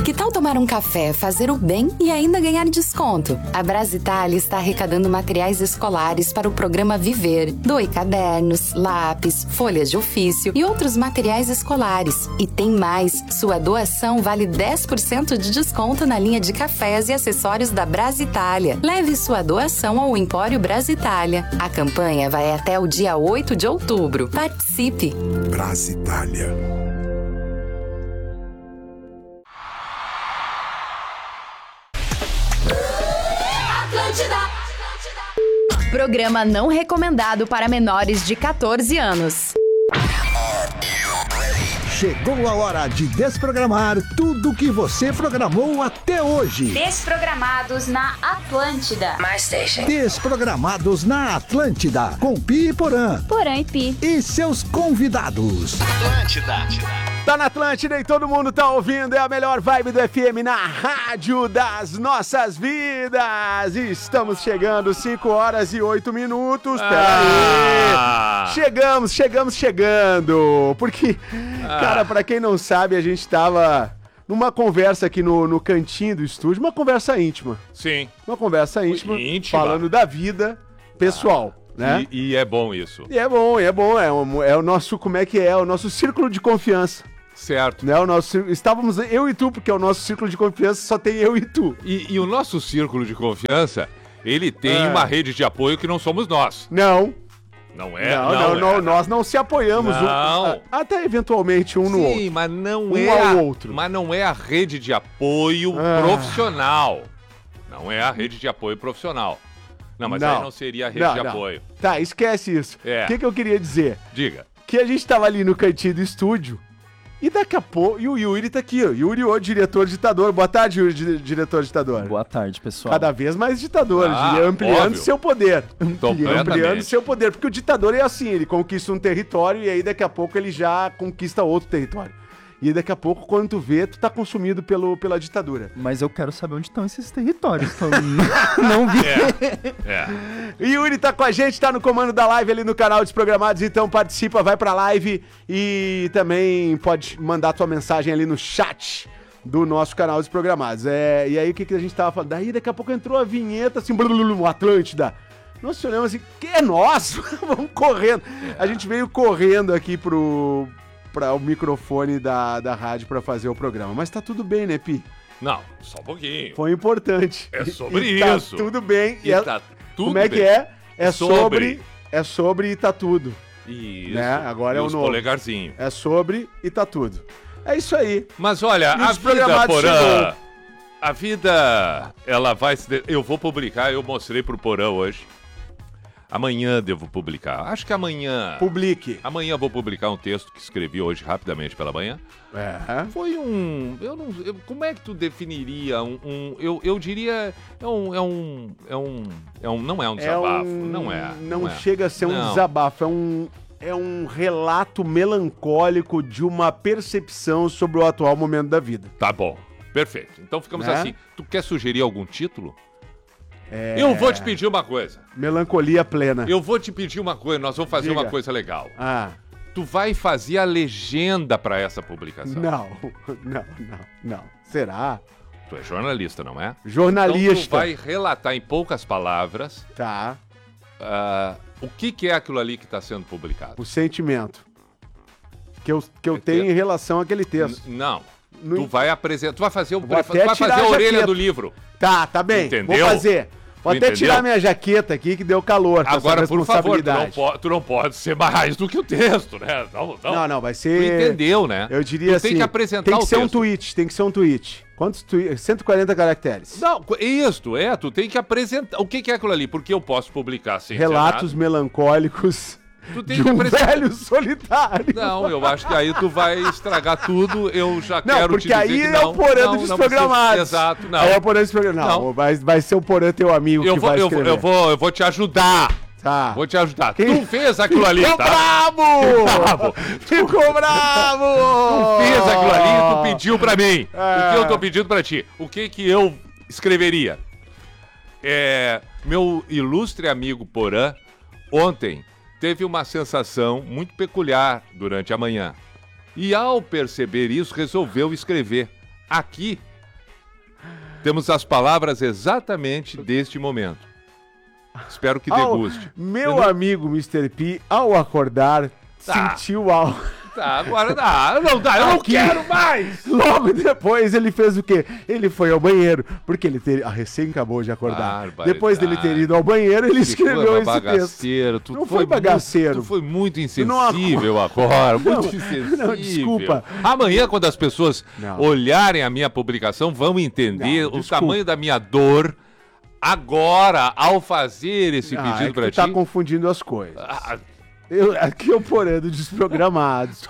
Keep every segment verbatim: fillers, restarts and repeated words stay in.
Que tal tomar um café, fazer o bem e ainda ganhar desconto? A Brasitalia está arrecadando materiais escolares para o programa Viver. Doe cadernos, lápis, folhas de ofício e outros materiais escolares. E tem mais, sua doação vale dez por cento de desconto na linha de cafés e acessórios da Brasitalia. Leve sua doação ao Empório Brasitalia. A campanha vai até o dia oito de outubro. Participe! Brasitalia. Programa não recomendado para menores de catorze anos. Chegou a hora de desprogramar tudo que você programou até hoje. Desprogramados na Atlântida. My Station. Desprogramados na Atlântida, com Pi e Porã. Porã e Pi. E seus convidados. Atlântida. Tá na Atlântida e todo mundo tá ouvindo. É a melhor vibe do F M na rádio das nossas vidas. Estamos chegando, cinco horas e oito minutos. Pera aí. Chegamos, chegamos, chegando. Porque, ah. cara, pra quem não sabe, a gente tava numa conversa aqui no, no cantinho do estúdio. Uma conversa íntima. Sim. Uma conversa íntima. Íntima. Falando da vida pessoal. Ah. Né? E, e é bom isso. E é bom, é bom. É, um, é o nosso, como é que é? O nosso círculo de confiança. Certo. Né? O nosso, estávamos eu e tu, porque é o nosso círculo de confiança, só tem eu e tu. E, e o nosso círculo de confiança, ele tem é. uma rede de apoio que não somos nós. Não. Não é? Não, não, não, é. não nós não se apoiamos. Não. Um, até eventualmente um Sim, no outro. Sim, mas não um é ao a, outro. Mas não é a rede de apoio ah. profissional. Não é a rede de apoio profissional. Não, mas não. aí não seria a rede não, de não. apoio. Tá, esquece isso. O é. que, que eu queria dizer? Diga. Que a gente tava ali no cantinho do estúdio e daqui a pouco... E o Yuri tá aqui, ó. Yuri, o diretor ditador. Boa tarde, Yuri, diretor ditador. Boa tarde, pessoal. Cada vez mais ditador, ah, ampliando óbvio. seu poder. Ampliando seu poder. Porque o ditador é assim, ele conquista um território e aí daqui a pouco ele já conquista outro território. E aí daqui a pouco, quando tu vê, tu tá consumido pelo, pela ditadura. Mas eu quero saber onde estão esses territórios. Então, não vi. É, é. Yuri tá com a gente, tá no comando da live ali no canal Desprogramados, então participa, vai pra live e também pode mandar tua mensagem ali no chat do nosso canal Desprogramados. É, e aí o que, que a gente tava falando? Daí daqui a pouco entrou a vinheta assim, blululul, Atlântida. Nós olhamos assim, que é nosso? Vamos correndo. É. A gente veio correndo aqui pro... para o microfone da, da rádio para fazer o programa. Mas tá tudo bem, né, Pi? Não, só um pouquinho. Foi importante. É sobre e isso. Tá tudo bem. E, e é, tá tudo como é bem. que é? É sobre. sobre. É sobre e tá tudo. Isso. Né? Agora e é o os novo. polegarzinho. É sobre e tá tudo. É isso aí. Mas olha, a vida, Porã, a vida, ela vai se... Eu vou publicar, eu mostrei pro Porã hoje. Amanhã devo publicar. Acho que amanhã... Publique. Amanhã vou publicar um texto que escrevi hoje rapidamente pela manhã. É. Foi um... Eu não, eu, como é que tu definiria um... um eu, eu diria... É um... É um... É um... É um não é um desabafo. É um, não é. Não, não é. chega a ser um não. desabafo. É um... É um relato melancólico de uma percepção sobre o atual momento da vida. Tá bom. Perfeito. Então ficamos né? assim. Tu quer sugerir algum título? É... Eu vou te pedir uma coisa. Melancolia plena. Eu vou te pedir uma coisa, nós vamos fazer Diga. uma coisa legal. Ah. Tu vai fazer a legenda pra essa publicação. Não, não, não, não. Será? Tu é jornalista, não é? Jornalista. Então tu vai relatar em poucas palavras... Tá. Uh, o que, que é aquilo ali que está sendo publicado? O sentimento que eu, que eu tenho em relação àquele texto. N- não. No... Tu vai apresentar, tu vai fazer o tu vai fazer a, a orelha do livro. Tá, tá bem. Entendeu? Vou fazer. Vou tu até entendeu? tirar minha jaqueta aqui que deu calor. Agora, por favor, tu não, pode, tu não pode ser mais do que o texto, né? Não, não. Não, não, vai ser... Tu entendeu, né? Eu diria tu assim... tem que apresentar Tem que o ser texto. um tweet, tem que ser um tweet. Quantos tweets? cento e quarenta caracteres. Não, isso, é, tu tem que apresentar. O que, que é aquilo ali? Porque eu posso publicar sem Relatos melancólicos tu tem de que um apresentar... velho solitário. Não, eu acho que aí tu vai estragar tudo, eu já não, quero te dizer porque aí que é não. o Porã não, do Desprogramados. Não, exato, não. Aí é o Porã do Desprogramados. Não, não. Vai, vai ser o Porã teu amigo eu que vou, vai eu escrever. Vou, eu, vou, eu vou te ajudar. Tá. Vou te ajudar. Quem... Tu fez aquilo ali, Ficou tá? bravo! bravo! Ficou bravo! Tu fez aquilo ali e tu pediu pra mim. É. O que eu tô pedindo pra ti? O que que eu escreveria? É, meu ilustre amigo Porã, ontem, teve uma sensação muito peculiar durante a manhã. E ao perceber isso, resolveu escrever. Aqui Temos as palavras exatamente deste momento. Espero que Ao- deguste. Meu Eu não- amigo mister P, ao acordar, Tá. sentiu algo. Tá, agora dá. Não dá, eu não Aqui. quero mais! Logo depois ele fez o quê? Ele foi ao banheiro, porque ele ter... ah, recém acabou de acordar. Barbaridade. Depois dele ter ido ao banheiro, ele escreveu esse texto. bagaceiro. Tu Não foi foi bagaceiro. Muito, tu foi muito não insensível agora. Muito Não, insensível. não, desculpa. Amanhã, quando as pessoas Não. olharem a minha publicação, vão entender Não, o desculpa. tamanho da minha dor agora, ao fazer esse Ah, pedido é que pra tu ti. tá confundindo as coisas. Ah, Eu, aqui é o Porã do Desprogramados.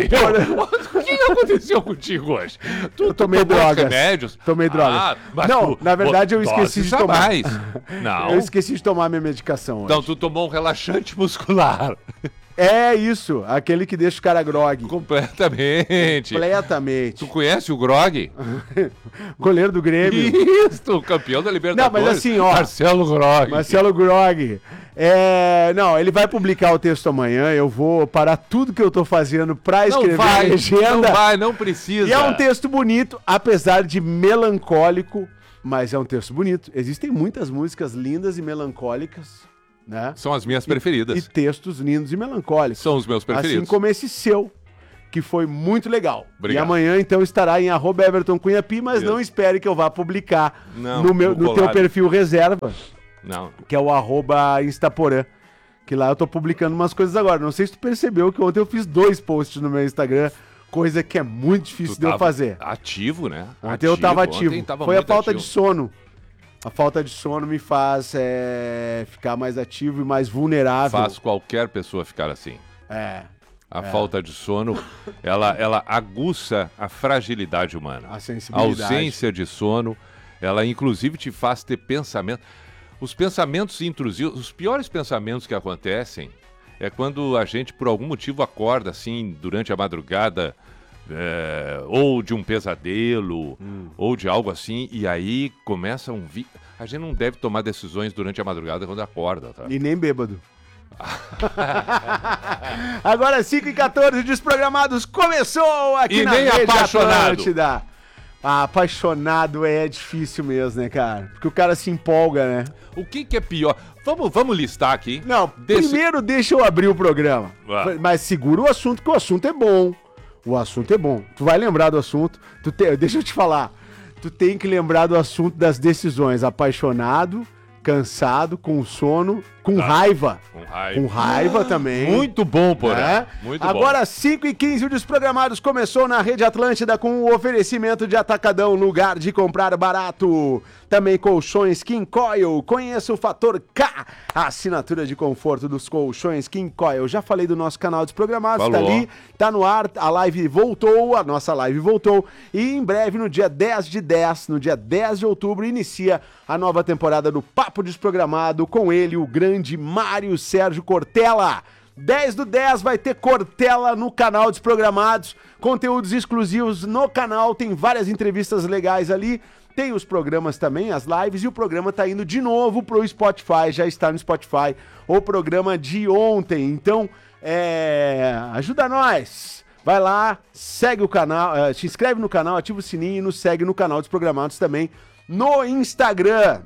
o que aconteceu contigo hoje? Tu, Eu tomei tu tomou drogas. remédios? Tomei drogas. Ah, mas Não, tu- na verdade eu doses esqueci de a tomar. mais. Não. Eu esqueci de tomar minha medicação hoje. Então tu tomou um relaxante muscular. É isso, aquele que deixa o cara grog. Completamente. Completamente. Tu conhece o Grog? Goleiro do Grêmio. Isso, campeão da Libertadores. Não, mas assim, ó. Marcelo Grog. Marcelo Grog. É, não, ele vai publicar o texto amanhã. Eu vou parar tudo que eu tô fazendo pra não escrever vai, a legenda. não vai, não precisa. E é um texto bonito, apesar de melancólico, mas é um texto bonito. Existem muitas músicas lindas e melancólicas, né? São as minhas E preferidas. textos lindos e melancólicos. São os meus preferidos. Assim como esse seu, que foi muito legal. Obrigado. E amanhã, então, estará em arroba Everton Cunha Pi, mas Isso. não espere que eu vá publicar Não, no, meu, no no teu collab. perfil reserva, Não. que é o arroba Instaporã. Que lá eu tô publicando umas coisas agora. Não sei se tu percebeu que ontem eu fiz dois posts no meu Instagram, coisa que é muito difícil Tu de eu tava fazer. Ativo, né? Ontem eu tava ativo. Ontem tava Foi a muito falta ativo. de sono. A falta de sono me faz é, ficar mais ativo e mais vulnerável. Faz qualquer pessoa ficar assim. É, A falta de sono, ela, ela aguça a fragilidade humana. a A sensibilidade. ausência de sono, ela inclusive te faz ter pensamento. Os pensamentos intrusivos, os piores pensamentos que acontecem é quando a gente, por algum motivo, acorda assim durante a madrugada, é, ou de um pesadelo, Hum. ou de algo assim, e aí começa um. Vi... A gente não deve tomar decisões durante a madrugada quando acorda, tá? E nem bêbado. Agora cinco e quatorze, Desprogramados começou aqui E na nem Rede apaixonado. Atlântida. Ah, apaixonado é difícil mesmo, né, cara? Porque o cara se empolga, né? O que, que é pior? Vamos, vamos listar aqui. Não, Desse- primeiro deixa eu abrir o programa. Ah. Mas segura o assunto, que o assunto é bom. O assunto é bom. Tu vai lembrar do assunto. Tu te... Deixa eu te falar. Tu tem que lembrar do assunto das decisões. Apaixonado, cansado, com sono, com raiva. Com raiva. Com raiva também. Muito bom, porém. É? Muito Agora, cinco e quinze, o Desprogramados começou na Rede Atlântida com o oferecimento de Atacadão, lugar de comprar barato. Também colchões King Coil. Conheça o Fator K, a assinatura de conforto dos colchões King Coil. Já falei do nosso canal Desprogramados, tá Falou. ali, tá no ar, a live voltou, a nossa live voltou. E em breve, no dia dez de dez, no dia dez de outubro, inicia a nova temporada do Papo Desprogramado com ele, o grande Mário Sérgio Cortella. dez do dez vai ter Cortella no canal Desprogramados, conteúdos exclusivos no canal, tem várias entrevistas legais ali, tem os programas também, as lives, e o programa tá indo de novo pro Spotify, já está no Spotify, o programa de ontem. Então, é... ajuda nós! Vai lá, segue o canal, eh, se inscreve no canal, ativa o sininho e nos segue no canal Desprogramados também no Instagram.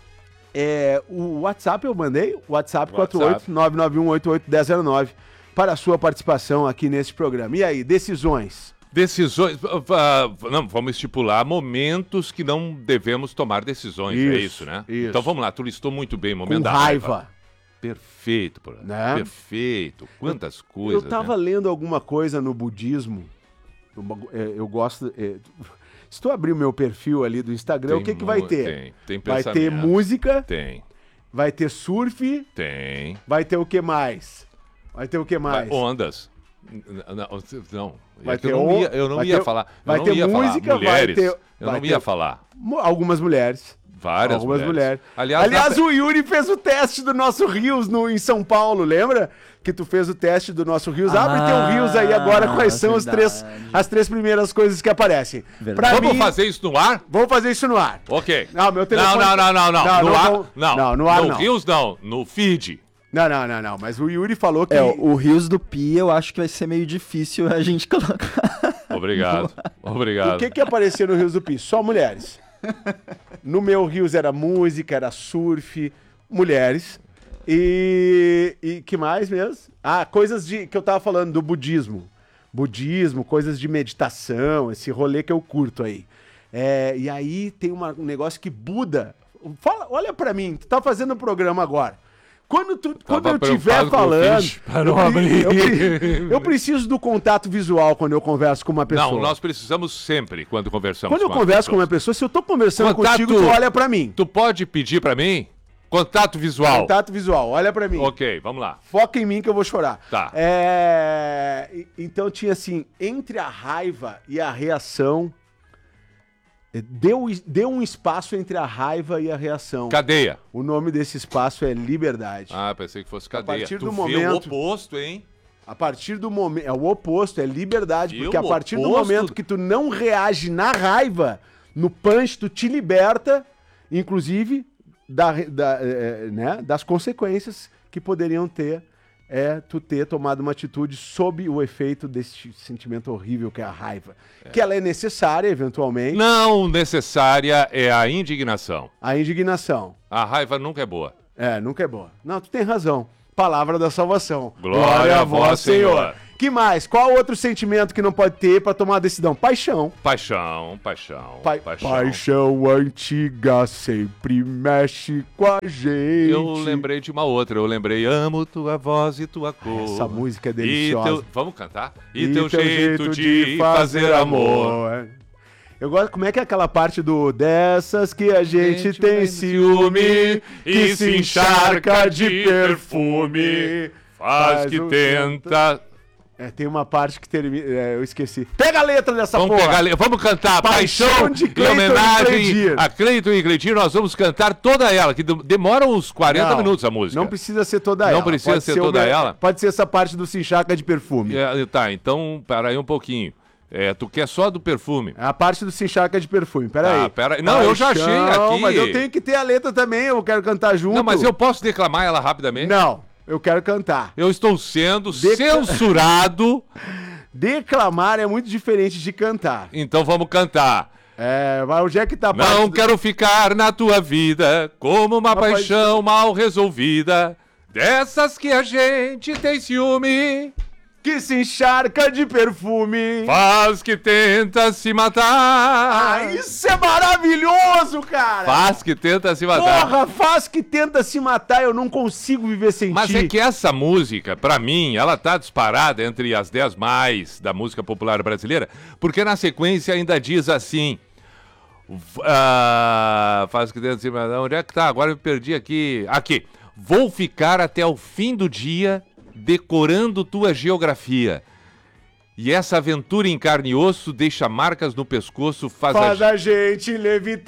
É, o WhatsApp eu mandei, WhatsApp quatro oito nove nove um oito oito um zero zero nove para a sua participação aqui nesse programa. E aí, decisões? Decisões. ah, não, vamos estipular momentos que não devemos tomar decisões. é Isso, isso, né? isso. Então vamos lá, tu listou muito bem. Momento Com da raiva. Perfeito, porra. Né? Perfeito. Quantas coisas. Eu tava né? lendo alguma coisa no budismo, no bagu- é, eu gosto... é, se tu abrir o meu perfil ali do Instagram, Tem o que que vai mu- ter? Tem, tem Vai ter pensamento. música, Tem, vai ter surf, tem. vai ter o que mais? Vai ter o que mais? Vai- ondas. N- Não, não. Vai É que eu ter não on- ia, eu não vai ia ter- falar. vai eu não ter ia música, falar. vai Mulheres. ter- eu vai não ter- ia falar. Mu- Algumas mulheres. Várias Algumas mulheres. mulheres. Aliás, na- o Yuri fez o teste do nosso Rios no, em São Paulo, lembra? Que tu fez o teste do nosso Rios. Abre Ah, teu Rios aí agora, quais são as três, verdade. as três primeiras coisas que aparecem. Verdade. Pra Vamos mim, fazer isso no ar? vamos fazer isso no ar. Ok. Não, meu telefone- Não, não, não, não, não. Não, no não ar, vou- não. não, no ar no não. Rios, não. No feed. Não, não, não, não. Mas o Yuri falou que... É, o Rios do Pi eu acho que vai ser meio difícil a gente colocar. Obrigado. Obrigado. O que que apareceu no Rios do Pi? Só mulheres. No meu Rios era música, era surf, mulheres. E, e que mais mesmo? Ah, coisas de, que eu tava falando do budismo. Budismo, coisas de meditação, esse rolê que eu curto aí. É, e aí tem uma, um negócio que Buda... Fala, olha pra mim, tu tá fazendo o programa agora. Quando, tu, quando eu estiver falando, eu, pre- eu, pre- eu preciso do contato visual quando eu converso com uma pessoa. Não, nós precisamos sempre quando conversamos Quando eu com converso pessoas. com uma pessoa, se eu tô conversando Contato- contigo, tu olha pra mim. Tu pode pedir pra mim? Contato visual. Contato visual, olha pra mim. Ok, vamos lá. Foca em mim que eu vou chorar. Tá. É... e- Então tinha assim, entre a raiva e a reação, deu, deu um espaço entre a raiva e a reação. Cadeia. O nome desse espaço é liberdade. Ah, pensei que fosse cadeia. partir tu do vê momento- o oposto, hein? A partir do momento. É o oposto, é liberdade. E Porque o a partir do oposto- momento que tu não reage na raiva, no punch, tu te liberta, inclusive, da, da, eh, né, das consequências que poderiam ter é tu ter tomado uma atitude sob o efeito desse sentimento horrível que é a raiva. É. Que ela é necessária, eventualmente. Não necessária é a indignação. A indignação. A raiva nunca é boa. É, nunca é boa. Não, tu tem razão. Palavra da salvação. Glória a vós, Senhor. Que mais? Qual outro sentimento que não pode ter pra tomar a decisão? Paixão. Paixão, paixão, Pa- paixão. Paixão antiga sempre mexe com a gente. Eu lembrei de uma outra. Eu lembrei, amo tua voz e tua cor. Essa música é E deliciosa. teu... Vamos cantar? E, teu, jeito, de fazer amor. Eu gosto, como é que é aquela parte do dessas que a gente, Gente, tem tem ciúme, que e se encharca de perfume. Faz que um- tenta... É, tem uma parte que termina. É, eu esqueci. Pega a letra dessa Vamos, porra! pegar, le- vamos cantar Paixão Paixão, de em Cleiton e homenagem Cleidir. a Cleiton e Cleidir. Nós vamos cantar toda ela, que de- demora uns quarenta Não, minutos a música. Não precisa ser toda Não ela. precisa Pode ser toda uma- ela? Pode ser essa parte do se encharca de perfume. É, tá, então, para aí um pouquinho. É, tu quer só do perfume. É a parte do se encharca de perfume. Pera Tá, aí. pera aí. Não, eu já achei aqui. Mas eu tenho que ter a letra também. Eu quero cantar junto. Não, mas eu posso declamar ela rapidamente? Não, eu quero cantar. Eu estou sendo Deca- censurado, Declamar é muito diferente de cantar. então vamos cantar. É, mas onde é que tá a parte Não do- quero ficar na tua vida como uma, Uma paixão mal resolvida, dessas que a gente tem ciúme, que se encharca de perfume. faz que tenta se matar. Ah, isso é maravilhoso, cara! Faz que tenta se matar. Porra, faz que tenta se matar, eu não consigo viver sem Mas ti. é que essa música, pra mim, ela tá disparada entre as dez mais da música popular brasileira, porque na sequência ainda diz assim... v- ah, faz que tenta se matar. Onde é que tá? Agora eu me perdi aqui. Aqui. Vou ficar até o fim do dia decorando tua geografia. E essa aventura em carne e osso deixa marcas no pescoço, faz, Faz a... a gente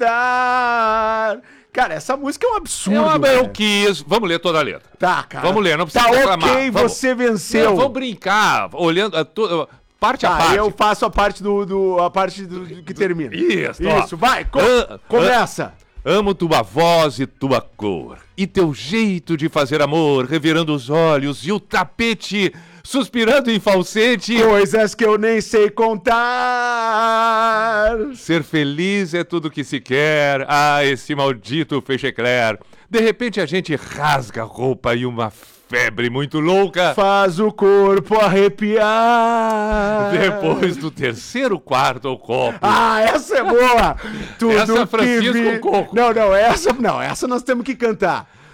levitar. Cara, essa música é um absurdo. Eu, eu velho. quis... Vamos ler toda a letra. Tá, cara. Vamos ler, não precisa Tá reclamar. ok, Vamos. você venceu. Não, vamos brincar, olhando a to- parte a Tá, parte. eu faço a parte do, do- a parte do, do que termina. Isso, ó. Isso, vai, co- Ah, começa. Amo tua voz e tua cor, e teu jeito de fazer amor, revirando os olhos e o tapete, suspirando em falsete. Coisas que eu nem sei contar. Ser feliz é tudo que se quer, ah, esse maldito fechecler. De repente a gente rasga a roupa e uma febre muito louca. Faz o corpo arrepiar. Depois do terceiro quarto ou copo. Ah, essa é boa! Tudo Essa é que Francisco vi... Coco. Não, não, essa não, essa nós temos que cantar.